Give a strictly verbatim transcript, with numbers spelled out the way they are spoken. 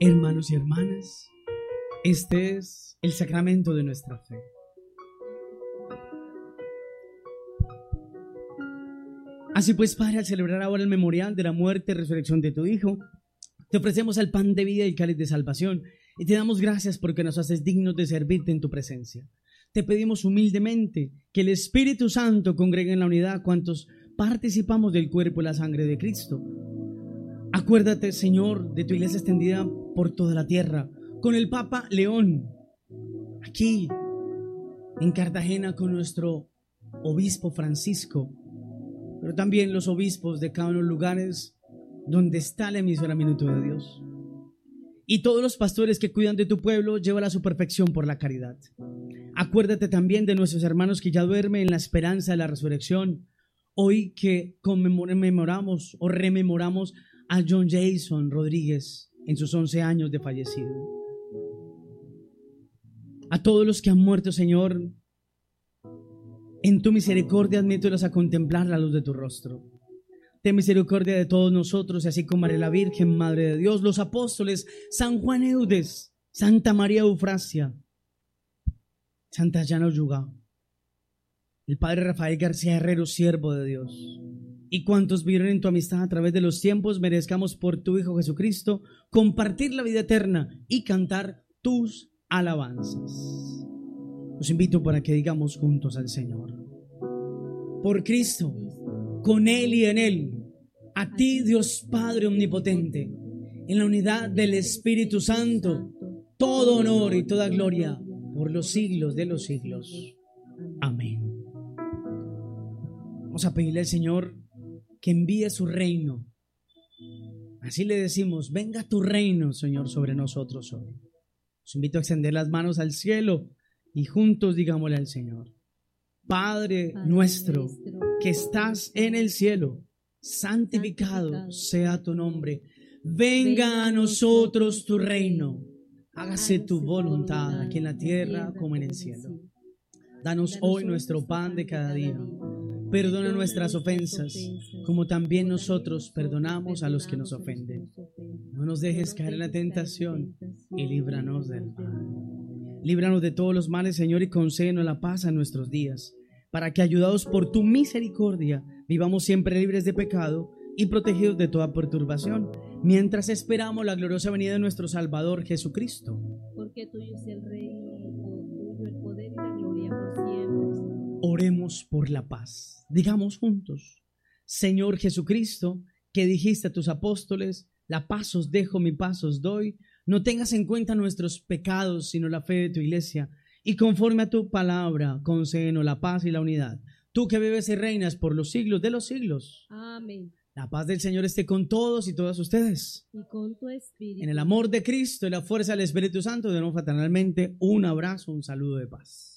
Hermanos y hermanas, este es el sacramento de nuestra fe. Así pues, Padre, al celebrar ahora el memorial de la muerte y resurrección de tu Hijo, te ofrecemos el pan de vida y el cáliz de salvación, y te damos gracias porque nos haces dignos de servirte en tu presencia. Te pedimos humildemente que el Espíritu Santo congregue en la unidad a cuantos participamos del cuerpo y la sangre de Cristo. Acuérdate, Señor, de tu iglesia extendida por toda la tierra, con el Papa León, aquí en Cartagena con nuestro obispo Francisco, pero también los obispos de cada uno de los lugares donde está la emisora Minuto de Dios. Y todos los pastores que cuidan de tu pueblo, llévala a su perfección por la caridad. Acuérdate también de nuestros hermanos que ya duermen en la esperanza de la resurrección, hoy que conmemoramos o rememoramos a John Jason Rodríguez en sus once años de fallecido. A todos los que han muerto, Señor, en tu misericordia admítelos a contemplar la luz de tu rostro. Ten misericordia de todos nosotros, así como María la Virgen, Madre de Dios, los apóstoles, San Juan Eudes, Santa María Eufrasia, Santa Llana Oyuga, el Padre Rafael García Herrero, siervo de Dios, y cuantos vivieron en tu amistad a través de los tiempos, merezcamos por tu Hijo Jesucristo compartir la vida eterna y cantar tus alabanzas. Los invito para que digamos juntos al Señor: por Cristo, con Él y en Él, a ti, Dios Padre omnipotente, en la unidad del Espíritu Santo, todo honor y toda gloria por los siglos de los siglos. Amén. Vamos a pedirle al Señor que envíe su reino. Así le decimos: venga tu reino, Señor, sobre nosotros hoy. Os invito a extender las manos al cielo y juntos digámosle al Señor: Padre, Padre nuestro, nuestro que estás en el cielo, santificado, santificado sea tu nombre. Venga a nosotros tu reino. Hágase tu voluntad aquí en la tierra como en el cielo. Danos hoy nuestro pan de cada día. Perdona nuestras ofensas, como también nosotros perdonamos a los que nos ofenden. No nos dejes caer en la tentación y líbranos del mal. Líbranos de todos los males, Señor, y concédenos la paz en nuestros días, para que, ayudados por tu misericordia, vivamos siempre libres de pecado y protegidos de toda perturbación, mientras esperamos la gloriosa venida de nuestro Salvador Jesucristo. Porque tuyo es el reino, tuyo el poder y la gloria por siempre. Oremos por la paz. Digamos juntos: Señor Jesucristo, que dijiste a tus apóstoles: la paz os dejo, mi paz os doy. No tengas en cuenta nuestros pecados, sino la fe de tu iglesia, y conforme a tu palabra, concédenos la paz y la unidad. Tú que vives y reinas por los siglos de los siglos. Amén. La paz del Señor esté con todos y todas ustedes. Y con tu espíritu. En el amor de Cristo y la fuerza del Espíritu Santo, demos fraternalmente un abrazo, un saludo de paz.